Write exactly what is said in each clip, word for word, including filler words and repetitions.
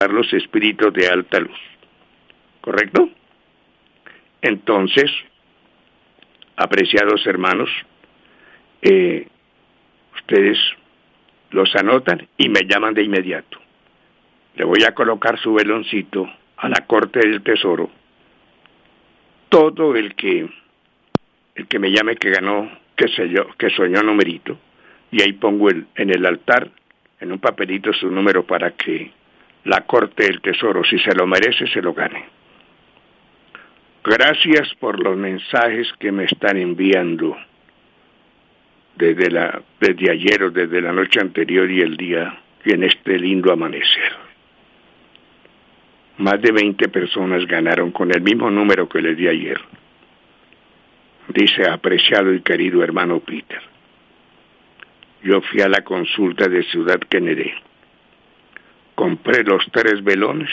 los espíritus de alta luz. ¿Correcto? Entonces, apreciados hermanos, eh, ustedes los anotan y me llaman de inmediato. Le voy a colocar su veloncito a la Corte del Tesoro. Todo el que el que me llame que ganó, qué sé yo, que soñó numerito, y ahí pongo el, en el altar, en un papelito su número para que la Corte del Tesoro, si se lo merece, se lo gane. Gracias por los mensajes que me están enviando desde la desde ayer o desde la noche anterior y el día y en este lindo amanecer. Más de veinte personas ganaron con el mismo número que les di ayer. Dice, apreciado y querido hermano Peter, yo fui a la consulta de Ciudad Kennedy, compré los tres velones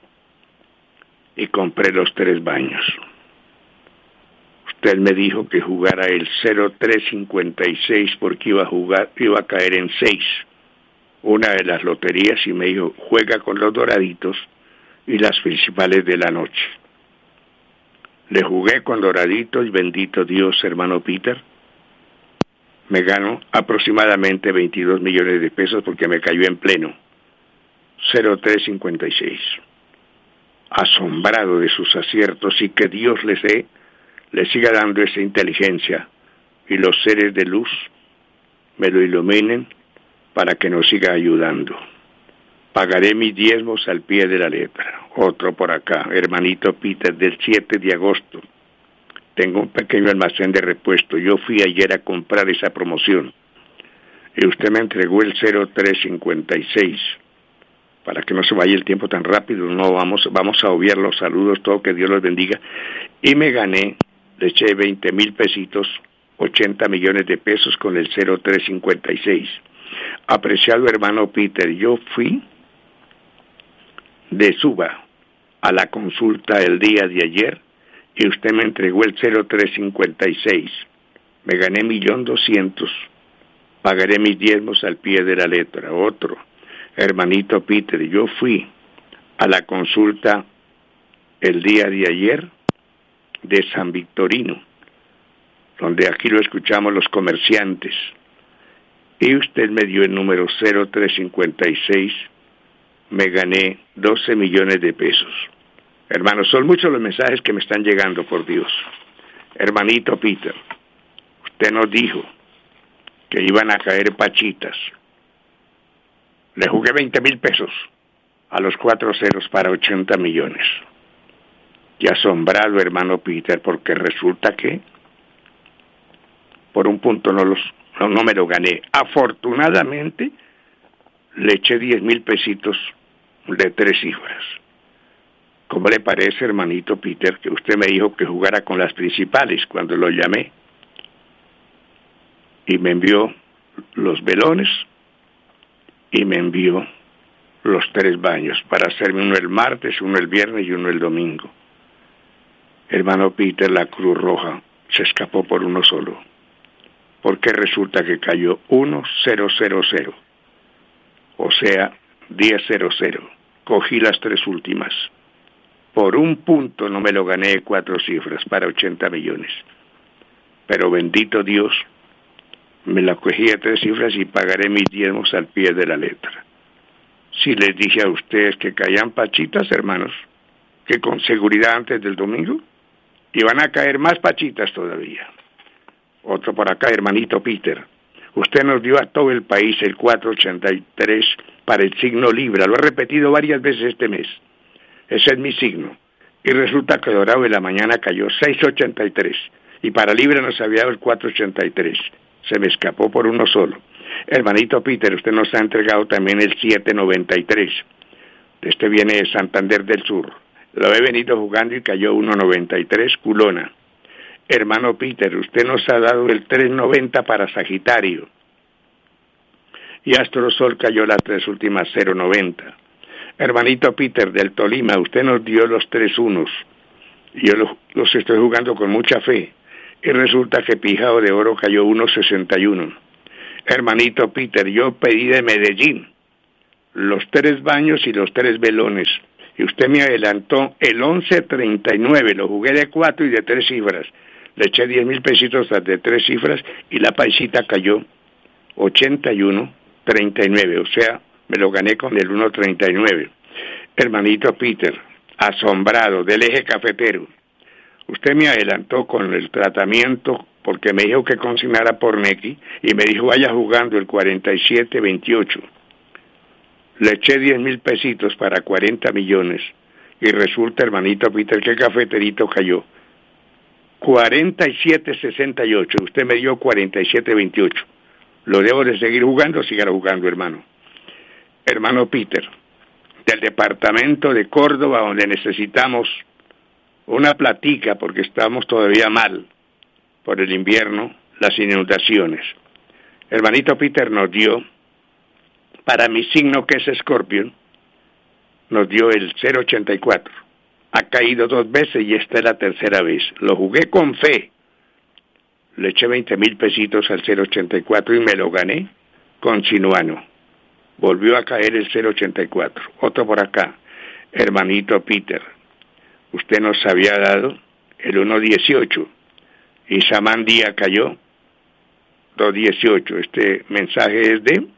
y compré los tres baños. Usted me dijo que jugara el cero tres cincuenta y seis porque iba a jugar, iba a caer en seis, una de las loterías, y me dijo, juega con los doraditos y las principales de la noche. Le jugué con doraditos y bendito Dios, hermano Peter, me gano aproximadamente veintidós millones de pesos porque me cayó en pleno cero tres cincuenta y seis. Asombrado de sus aciertos, y que Dios les dé, les siga dando esa inteligencia y los seres de luz me lo iluminen para que nos siga ayudando. Pagaré mis diezmos al pie de la letra. Otro por acá, hermanito Peter, del siete de agosto. Tengo un pequeño almacén de repuesto. Yo fui ayer a comprar esa promoción y usted me entregó el cero tres cincuenta y seis. Para que no se vaya el tiempo tan rápido, no vamos, vamos a obviar los saludos, todo, que Dios los bendiga. Y me gané, le eché veinte mil pesitos, ochenta millones de pesos con el cero tres cincuenta y seis. Apreciado hermano Peter, yo fui de Suba a la consulta el día de ayer y usted me entregó el cero tres cincuenta y seis. Me gané millón doscientos. Pagaré mis diezmos al pie de la letra. Otro, hermanito Peter, yo fui a la consulta el día de ayer de San Victorino, donde aquí lo escuchamos los comerciantes, y usted me dio el número cero tres cincuenta y seis, me gané doce millones de pesos. Hermanos, son muchos los mensajes que me están llegando, por Dios. Hermanito Peter, usted nos dijo que iban a caer pachitas. Le jugué veinte mil pesos a los cuatro ceros para ochenta millones. Y asombrado, hermano Peter, porque resulta que por un punto no, los, no, no me lo gané. Afortunadamente, le eché diez mil pesitos de tres cifras. ¿Cómo le parece, hermanito Peter, que usted me dijo que jugara con las principales cuando lo llamé? Y me envió los velones y me envió los tres baños para hacerme uno el martes, uno el viernes y uno el domingo. Hermano Peter, la Cruz Roja se escapó por uno solo, porque resulta que cayó uno cero cero cero, o sea, diez cero cero. Cogí las tres últimas. Por un punto no me lo gané de cuatro cifras para ochenta millones. Pero bendito Dios, me la cogí de tres cifras y pagaré mis diezmos al pie de la letra. Si les dije a ustedes que caían pachitas, hermanos, que con seguridad antes del domingo, y van a caer más pachitas todavía. Otro por acá, hermanito Peter. Usted nos dio a todo el país el cuatro ochenta y tres para el signo Libra. Lo he repetido varias veces este mes. Ese es mi signo. Y resulta que Dorado de la mañana cayó seis ochenta y tres. Y para Libra nos había dado el cuatro ochenta y tres. Se me escapó por uno solo. Hermanito Peter, usted nos ha entregado también el siete noventa y tres. Este viene de Santander del Sur. Lo he venido jugando y cayó uno noventa y tres, culona. Hermano Peter, usted nos ha dado el tres noventa para Sagitario. Y Astrosol cayó las tres últimas cero noventa. Hermanito Peter del Tolima, usted nos dio los tres unos. Yo los, los estoy jugando con mucha fe. Y resulta que Pijao de Oro cayó uno sesenta y uno. Hermanito Peter, yo pedí de Medellín los tres baños y los tres velones. Y usted me adelantó el once treinta y nueve, lo jugué de cuatro y de tres cifras. Le eché diez mil pesitos de tres cifras y la paisita cayó ochenta y uno treinta y nueve, o sea, me lo gané con el uno treinta y nueve. Hermanito Peter, asombrado del eje cafetero. Usted me adelantó con el tratamiento porque me dijo que consignara por Nequi y me dijo vaya jugando el cuarenta y siete veintiocho. Le eché diez mil pesitos para cuarenta millones y resulta, hermanito Peter, que el cafeterito cayó cuarenta y siete sesenta y ocho. Usted me dio cuarenta y siete veintiocho. Lo debo de seguir jugando, siga jugando, hermano. Hermano Peter, del departamento de Córdoba, donde necesitamos una platica porque estamos todavía mal por el invierno, las inundaciones. Hermanito Peter nos dio, para mi signo que es Escorpio, nos dio el cero ochenta y cuatro. Ha caído dos veces y esta es la tercera vez. Lo jugué con fe. Le eché veinte mil pesitos al cero ochenta y cuatro y me lo gané con Sinuano. Volvió a caer el cero ochenta y cuatro. Otro por acá. Hermanito Peter, usted nos había dado el uno dieciocho y Samandía cayó dos dieciocho. Este mensaje es de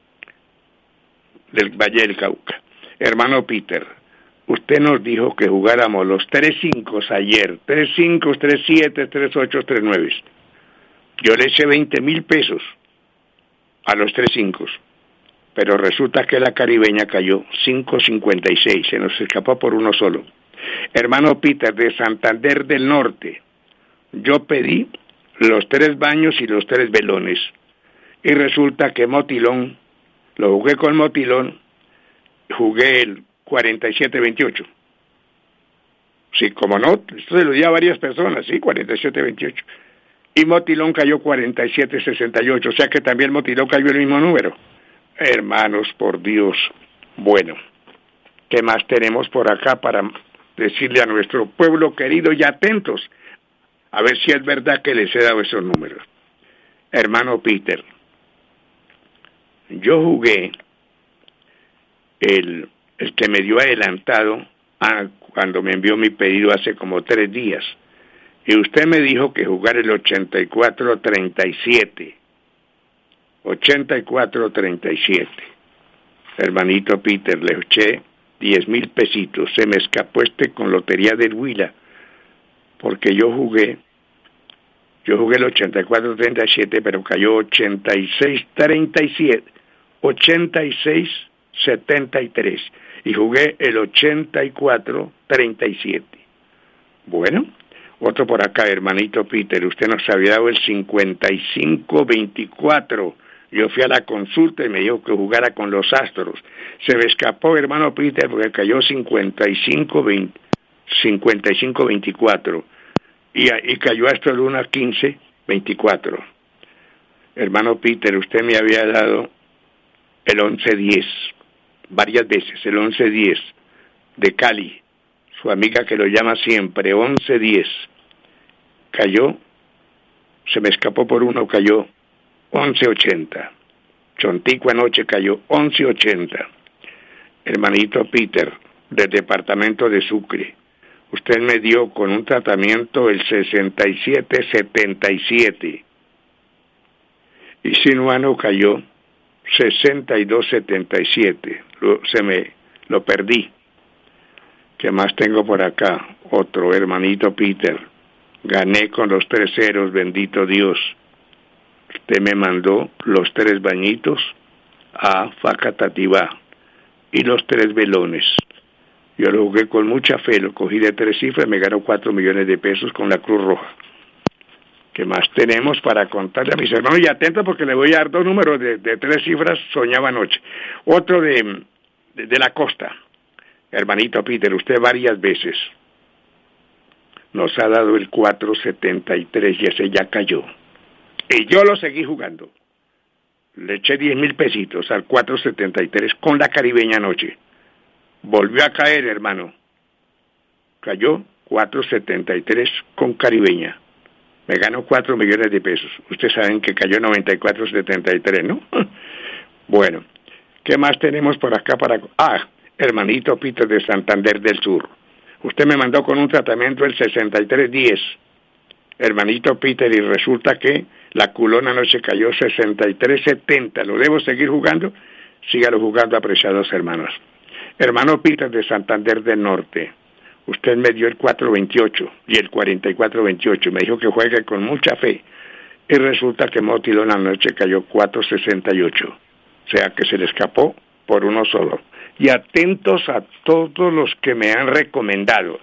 del Valle del Cauca. Hermano Peter, usted nos dijo que jugáramos los tres cinco ayer, tres cinco, tres siete, tres ocho, tres nueve. Yo le eché veinte mil pesos a los tres cinco, pero resulta que la caribeña cayó cinco cincuenta y seis, se nos escapó por uno solo. Hermano Peter, de Santander del Norte, yo pedí los tres baños y los tres velones, y resulta que Motilón, lo jugué con Motilón, jugué el cuarenta y siete veintiocho. Sí, como no, esto se lo di a varias personas, sí, cuarenta y siete veintiocho. Y Motilón cayó cuarenta y siete sesenta y ocho, o sea que también Motilón cayó el mismo número. Hermanos, por Dios. Bueno, ¿qué más tenemos por acá para decirle a nuestro pueblo querido y atentos? A ver si es verdad que les he dado esos números. Hermano Peter, yo jugué el, el que me dio adelantado a, cuando me envió mi pedido hace como tres días. Y usted me dijo que jugar el ochenta y cuatro treinta y siete. ochenta y cuatro treinta y siete. Hermanito Peter, le eché diez mil pesitos. Se me escapó este con Lotería del Huila. Porque yo jugué, yo jugué el ochenta y cuatro treinta y siete, pero cayó ochenta y seis treinta y siete. ochenta y seis setenta y tres. Y jugué el ochenta y cuatro treinta y siete. Bueno, otro por acá, hermanito Peter, usted nos había dado el cincuenta y cinco veinticuatro. Yo fui a la consulta y me dijo que jugara con los Astros. Se me escapó, hermano Peter, porque cayó cincuenta y cinco veinticuatro. Y, y cayó hasta el uno quince veinticuatro. Hermano Peter, usted me había dado el once diez, varias veces, el once diez de Cali. Su amiga que lo llama siempre, once diez. Cayó, se me escapó por uno, cayó once ochenta. Chontico anoche cayó once ochenta. Hermanito Peter, del departamento de Sucre, usted me dio con un tratamiento el sesenta y siete setenta y siete. Y Sinuano cayó sesenta y dos setenta y siete. Lo, se me lo perdí. ¿Qué más tengo por acá? Otro, hermanito Peter. Gané con los tres ceros, bendito Dios. Usted me mandó los tres bañitos a Facatativá y los tres velones. Yo lo jugué con mucha fe, lo cogí de tres cifras, me ganó cuatro millones de pesos con la Cruz Roja. ¿Qué más tenemos para contarle a mis hermanos? Y atento porque le voy a dar dos números de, de tres cifras, soñaba anoche. Otro de, de, de la costa. Hermanito Peter, usted varias veces nos ha dado el cuatro setenta y tres y ese ya cayó. Y yo lo seguí jugando. Le eché diez mil pesitos al cuatro setenta y tres con la caribeña anoche. Volvió a caer, hermano. Cayó cuatro setenta y tres con caribeña. Me ganó cuatro millones de pesos. Ustedes saben que cayó noventa y cuatro setenta y tres, ¿no? Bueno, ¿Qué más tenemos por acá para...? Ah, hermanito Peter de Santander del Sur. Usted me mandó con un tratamiento el sesenta y tres diez. Hermanito Peter, y resulta que la culona anoche cayó sesenta y tres setenta. ¿Lo debo seguir jugando? Sígalo jugando, apreciados hermanos. Hermano Peter de Santander del Norte. Usted me dio el cuatro veintiocho y el cuarenta y cuatro veintiocho. Me dijo que juegue con mucha fe. Y resulta que Motilón anoche cayó cuatro sesenta y ocho. O sea que se le escapó por uno solo. Y atentos a todos los que me han recomendado.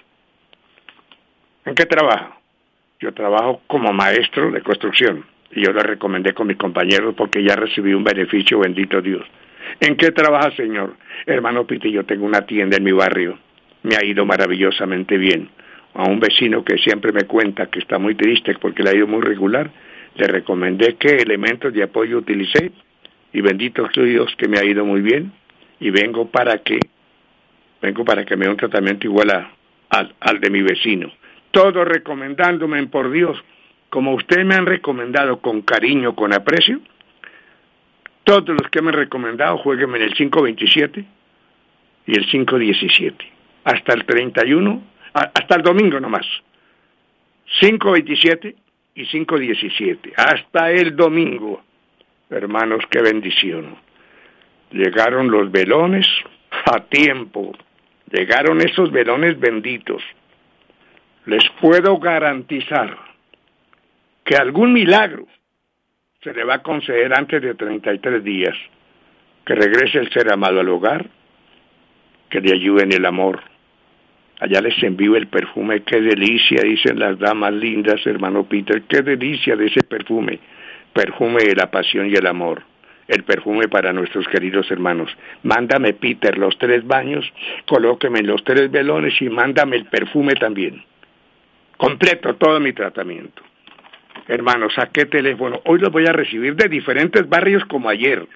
¿En qué trabaja? Yo trabajo como maestro de construcción. Y yo le recomendé con mis compañeros porque ya recibí un beneficio, bendito Dios. ¿En qué trabaja, señor? Hermano Piti, yo tengo una tienda en mi barrio. Me ha ido maravillosamente bien. A un vecino que siempre me cuenta que está muy triste porque le ha ido muy regular, le recomendé qué elementos de apoyo utilicé y bendito Dios que me ha ido muy bien y vengo para que vengo para que me dé un tratamiento igual a, a, al de mi vecino. Todos recomendándome, por Dios, como ustedes me han recomendado con cariño, con aprecio. Todos los que me han recomendado, jueguenme en el cinco veintisiete y el cinco diecisiete. Hasta el treinta y uno, hasta el domingo nomás. cinco veintisiete y cinco diecisiete. Hasta el domingo. Hermanos, qué bendición. Llegaron los velones a tiempo. Llegaron esos velones benditos. Les puedo garantizar que algún milagro se le va a conceder antes de treinta y tres días, que regrese el ser amado al hogar, que le ayude en el amor. Allá les envío el perfume, qué delicia, dicen las damas lindas, hermano Peter, qué delicia de ese perfume, perfume de la pasión y el amor, el perfume para nuestros queridos hermanos. Mándame, Peter, los tres baños, colóqueme en los tres velones y mándame el perfume también. Completo todo mi tratamiento. Hermanos, ¿a qué teléfono? Hoy los voy a recibir de diferentes barrios como ayer.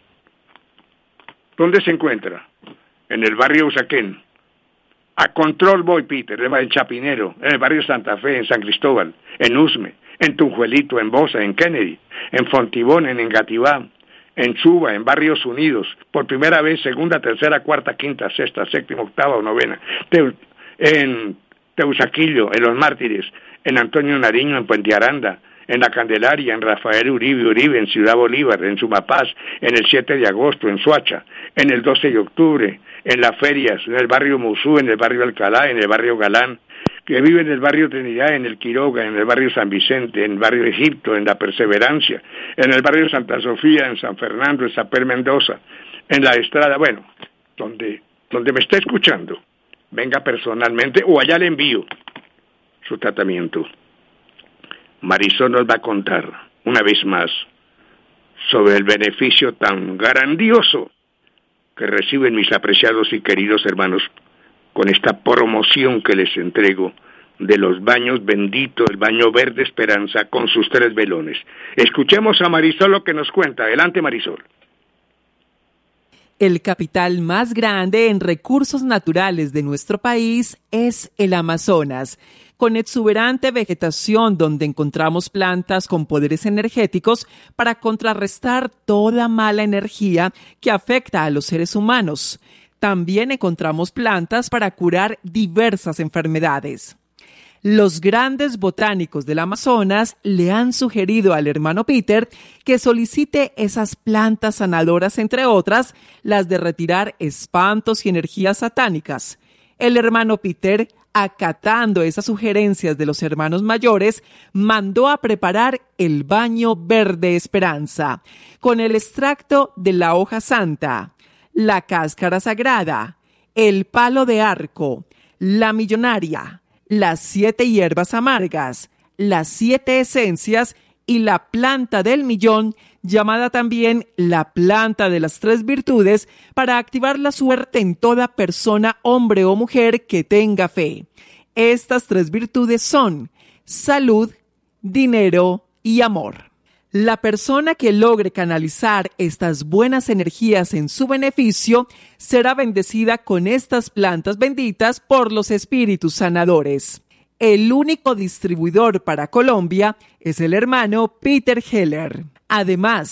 ¿Dónde se encuentra? En el barrio Usaquén. A Control voy, Peter, en Chapinero, en el barrio Santa Fe, en San Cristóbal, en Usme, en Tunjuelito, en Bosa, en Kennedy, en Fontibón, en Engativá, en Suba, en Barrios Unidos, por primera vez, segunda, tercera, cuarta, quinta, sexta, séptima, octava o novena, en Teusaquillo, en Los Mártires, en Antonio Nariño, en Puente Aranda, en La Candelaria, en Rafael Uribe Uribe, en Ciudad Bolívar, en Sumapaz, en el siete de agosto, en Soacha, en el doce de octubre, en Las Ferias, en el barrio Musú, en el barrio Alcalá, en el barrio Galán, que vive en el barrio Trinidad, en el Quiroga, en el barrio San Vicente, en el barrio Egipto, en La Perseverancia, en el barrio Santa Sofía, en San Fernando, en Sapel Mendoza, en La Estrada, bueno, donde, donde me esté escuchando, venga personalmente o allá le envío su tratamiento. Marisol nos va a contar una vez más sobre el beneficio tan grandioso que reciben mis apreciados y queridos hermanos con esta promoción que les entrego de los baños benditos, el baño verde esperanza con sus tres velones. Escuchemos a Marisol lo que nos cuenta. Adelante, Marisol. El capital más grande en recursos naturales de nuestro país es el Amazonas, con exuberante vegetación donde encontramos plantas con poderes energéticos para contrarrestar toda mala energía que afecta a los seres humanos. También encontramos plantas para curar diversas enfermedades. Los grandes botánicos del Amazonas le han sugerido al hermano Peter que solicite esas plantas sanadoras, entre otras, las de retirar espantos y energías satánicas. El hermano Peter, acatando esas sugerencias de los hermanos mayores, mandó a preparar el baño verde esperanza, con el extracto de la hoja santa, la cáscara sagrada, el palo de arco, la millonaria, las siete hierbas amargas, las siete esencias y la planta del millón, llamada también la planta de las tres virtudes, para activar la suerte en toda persona, hombre o mujer que tenga fe. Estas tres virtudes son salud, dinero y amor. La persona que logre canalizar estas buenas energías en su beneficio será bendecida con estas plantas benditas por los espíritus sanadores. El único distribuidor para Colombia es el hermano Peter Heller. Además,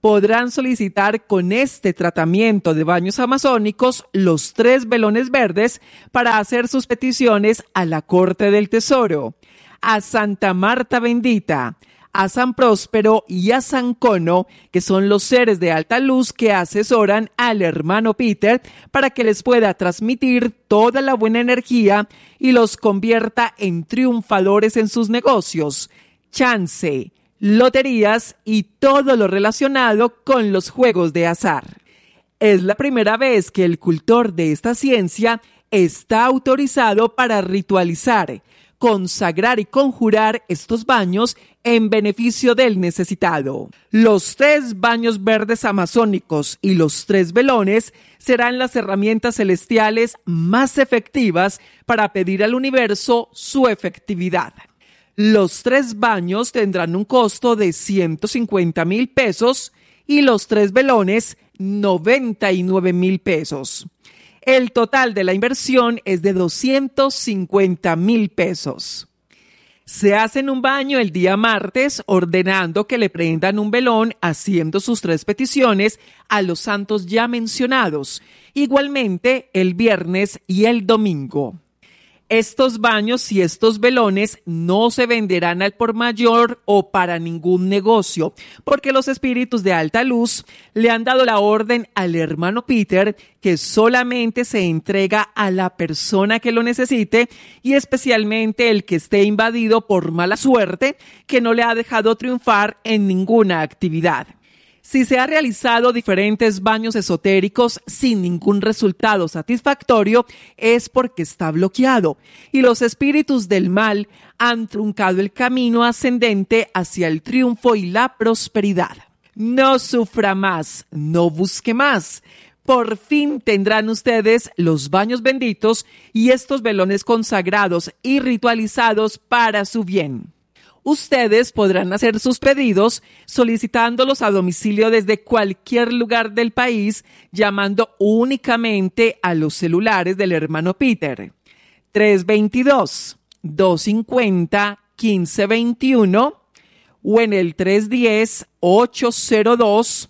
podrán solicitar con este tratamiento de baños amazónicos los tres velones verdes para hacer sus peticiones a la Corte del Tesoro, a Santa Marta Bendita, a San Próspero y a San Cono, que son los seres de alta luz que asesoran al hermano Peter para que les pueda transmitir toda la buena energía y los convierta en triunfadores en sus negocios, chance, loterías y todo lo relacionado con los juegos de azar. Es la primera vez que el cultor de esta ciencia está autorizado para ritualizar, consagrar y conjurar estos baños en beneficio del necesitado. Los tres baños verdes amazónicos y los tres velones serán las herramientas celestiales más efectivas para pedir al universo su efectividad. Los tres baños tendrán un costo de ciento cincuenta mil pesos y los tres velones noventa y nueve mil pesos. El total de la inversión es de doscientos cincuenta mil pesos. Se hacen un baño el día martes ordenando que le prendan un velón haciendo sus tres peticiones a los santos ya mencionados, igualmente el viernes y el domingo. Estos baños y estos velones no se venderán al por mayor o para ningún negocio, porque los espíritus de alta luz le han dado la orden al hermano Peter que solamente se entrega a la persona que lo necesite y especialmente el que esté invadido por mala suerte que no le ha dejado triunfar en ninguna actividad. Si se ha realizado diferentes baños esotéricos sin ningún resultado satisfactorio, es porque está bloqueado y los espíritus del mal han truncado el camino ascendente hacia el triunfo y la prosperidad. No sufra más, no busque más. Por fin tendrán ustedes los baños benditos y estos velones consagrados y ritualizados para su bien. Ustedes podrán hacer sus pedidos solicitándolos a domicilio desde cualquier lugar del país, llamando únicamente a los celulares del hermano Peter. tres dos dos, dos cinco cero, uno cinco dos uno o en el tres uno cero, ocho cero dos,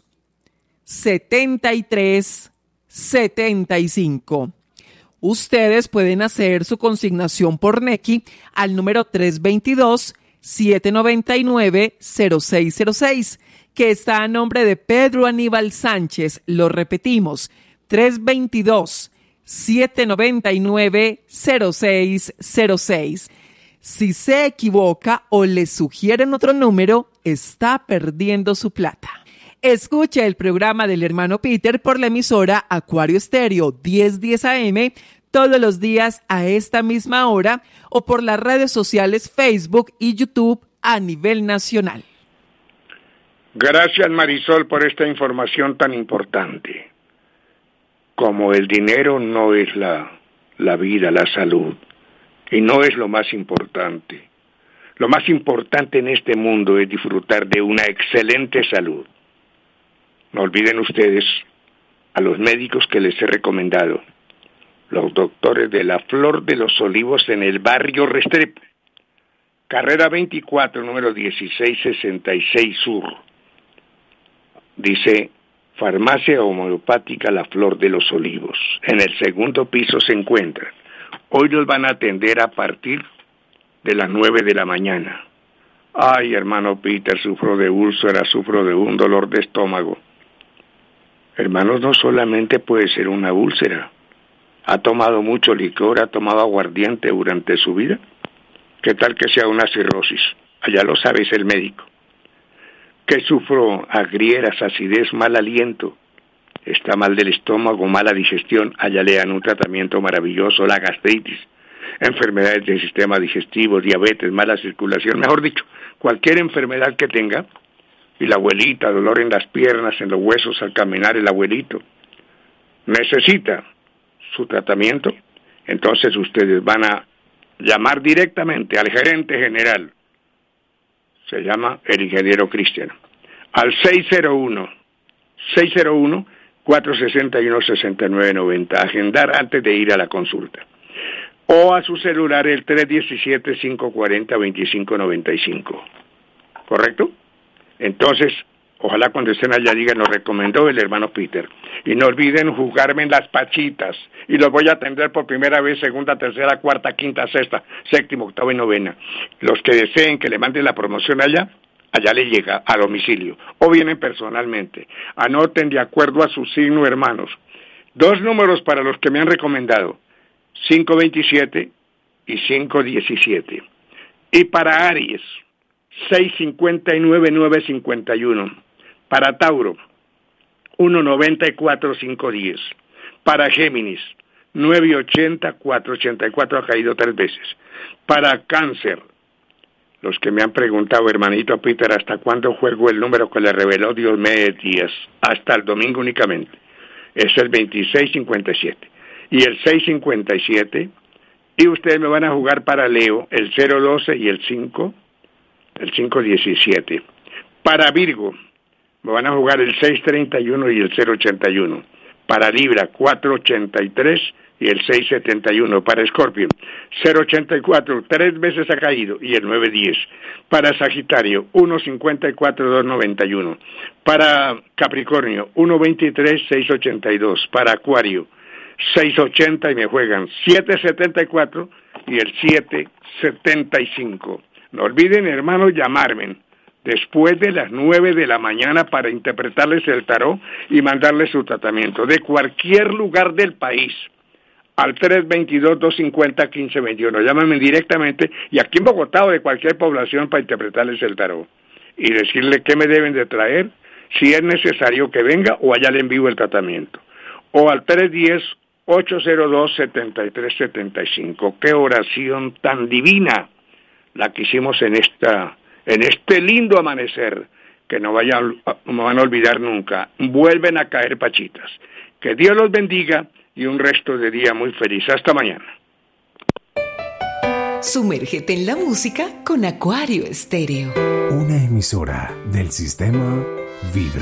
siete tres siete cinco. Ustedes pueden hacer su consignación por Nequi al número tres dos dos, siete nueve nueve, cero seis cero seis, que está a nombre de Pedro Aníbal Sánchez. Lo repetimos, tres dos dos, siete nueve nueve, cero seis cero seis. Si se equivoca o le sugieren otro número, está perdiendo su plata. Escuche el programa del hermano Peter por la emisora Acuario Estéreo diez diez A M todos los días a esta misma hora o por las redes sociales Facebook y YouTube a nivel nacional. Gracias, Marisol, por esta información tan importante. Como el dinero no es la, la vida, la salud, y no es lo más importante. Lo más importante en este mundo es disfrutar de una excelente salud. No olviden ustedes a los médicos que les he recomendado, los doctores de la Flor de los Olivos en el barrio Restrepo, carrera veinticuatro, número dieciséis sesenta y seis Sur. Dice, farmacia homeopática La Flor de los Olivos. En el segundo piso se encuentran. Hoy los van a atender a partir de las nueve de la mañana. Ay, hermano Peter, sufro de úlcera, sufro de un dolor de estómago. Hermanos, no solamente puede ser una úlcera. ¿Ha tomado mucho licor, ha tomado aguardiente durante su vida? ¿Qué tal que sea una cirrosis? Allá lo sabe, es el médico. ¿Qué sufro? Agrieras, acidez, mal aliento. Está mal del estómago, mala digestión. Allá le dan un tratamiento maravilloso, la gastritis, enfermedades del sistema digestivo, diabetes, mala circulación. Mejor dicho, cualquier enfermedad que tenga. Y la abuelita, dolor en las piernas, en los huesos al caminar, el abuelito necesita su tratamiento. Entonces ustedes van a llamar directamente al gerente general, se llama el ingeniero Cristian, al seis cero uno, cuatro seis uno, seis nueve nueve cero, agendar antes de ir a la consulta, o a su celular el tres uno siete, cinco cuatro cero, dos cinco nueve cinco, ¿correcto? Entonces, Ojalá cuando estén allá digan, nos recomendó el hermano Peter. Y no olviden jugarme en las pachitas. Y los voy a atender por primera vez, segunda, tercera, cuarta, quinta, sexta, séptima, octava y novena. Los que deseen que le manden la promoción allá, allá le llega a domicilio. O vienen personalmente. Anoten de acuerdo a su signo, hermanos. Dos números para los que me han recomendado. cinco veintisiete y cinco diecisiete. Y para Aries, seis cincuenta y nueve, nueve cincuenta y uno. Para Tauro, uno noventa y cuatro, cinco diez. Para Géminis, nueve ochenta, cuatro ochenta y cuatro, ha caído tres veces. Para Cáncer, los que me han preguntado, hermanito Peter, ¿hasta cuándo juego el número que le reveló Dios me días? Hasta el domingo únicamente. Es el veintiséis cincuenta y siete. Y el seis cincuenta y siete, y ustedes me van a jugar para Leo, el cero doce y el cinco, el cinco diecisiete. Para Virgo, me van a jugar el seis treinta y uno y el cero ochenta y uno. Para Libra, cuatro ochenta y tres y el seis setenta y uno. Para Escorpio, cero ochenta y cuatro, tres veces ha caído, y el nueve diez. Para Sagitario, uno cincuenta y cuatro, dos noventa y uno. Para Capricornio, uno veintitrés, seis ochenta y dos. Para Acuario, seis ochenta y me juegan siete setenta y cuatro y el siete setenta y cinco. No olviden, hermanos, llamarme después de las nueve de la mañana para interpretarles el tarot y mandarles su tratamiento de cualquier lugar del país al tres veintidós, dos cincuenta, quince veintiuno. Llámenme directamente, y aquí en Bogotá o de cualquier población, para interpretarles el tarot y decirle qué me deben de traer, si es necesario que venga o allá le envío el tratamiento. O al tres diez, ocho cero dos, setenta y tres setenta y cinco. Qué oración tan divina la que hicimos en esta en este lindo amanecer, que no vayan, no van a olvidar nunca. Vuelven a caer pachitas. Que Dios los bendiga y un resto de día muy feliz. Hasta mañana. Sumérgete en la música con Acuario Estéreo. Una emisora del sistema Vibra.